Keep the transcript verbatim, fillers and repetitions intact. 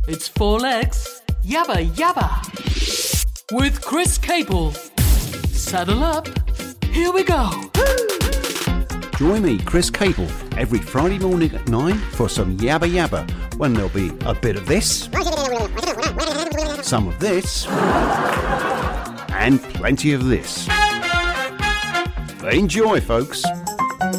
It's four legs, yabba yabba. With Chris Cable. Saddle up, here we go. Join me, Chris Cable, every Friday morning at nine for some yabba yabba, when there'll be a bit of this, some of this, and plenty of this. Enjoy, folks.